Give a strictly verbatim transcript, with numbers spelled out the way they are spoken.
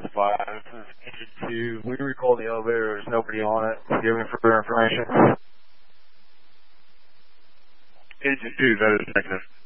Office five. This is Agent two. We recalled the elevator. There's nobody on it. Do you have any further information? Agent two, that is negative.